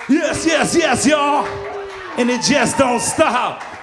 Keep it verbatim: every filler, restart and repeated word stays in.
Yes, yes, yes, y'all. And it just don't stop.